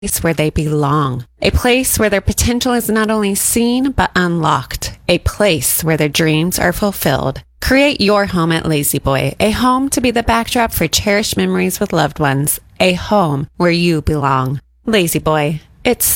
place where they belong, a place where their potential is not only seen but unlocked, a place where their dreams are fulfilled. Create your home at La-Z-Boy, a home to be the backdrop for cherished memories with loved ones, a home where you belong. La-Z-Boy, it's